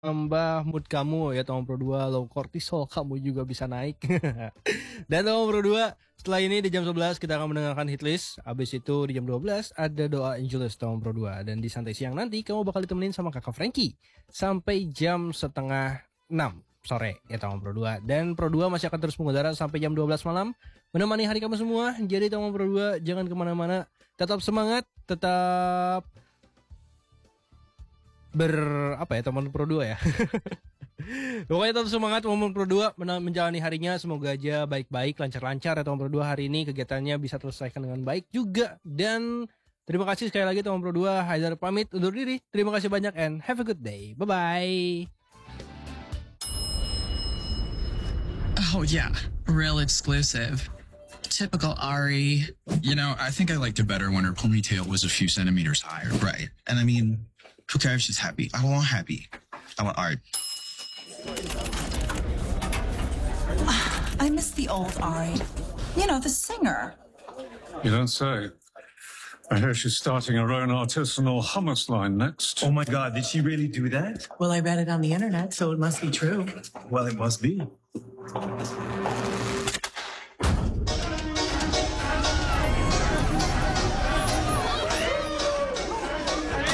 Tambah mood kamu ya Tomang Pro 2, low cortisol kamu juga bisa naik. Dan Tomang Pro 2, setelah ini di jam 11 kita akan mendengarkan hitlist. Abis itu di jam 12 ada doa Angelus Tomang Pro 2. Dan di santai siang nanti kamu bakal ditemenin sama kakak Frankie sampai jam setengah 6 sore ya Tomang Pro 2. Dan Pro 2 masih akan terus mengudara sampai jam 12 malam menemani hari kamu semua. Jadi Tomang Pro 2 jangan kemana-mana, tetap semangat, tetap teman Pro 2 ya. Pokoknya tetap semangat teman Pro 2 menjalani harinya, semoga aja baik-baik, lancar-lancar ya teman Pro 2 hari ini, kegiatannya bisa terselesaikan dengan baik juga. Dan terima kasih sekali lagi teman Pro 2, Haidar pamit undur diri. Terima kasih banyak and have a good day. Bye bye. Oh yeah, real exclusive. Typical Ari. You know, I think I liked her better when her ponytail was a few centimeters higher. Right. And I mean, who cares if she's happy? I don't want happy. I want art. I miss the old Ari. You know, the singer. You don't say. I hear she's starting her own artisanal hummus line next. Oh my God, did she really do that? Well, I read it on the internet, so it must be true. Well, it must be.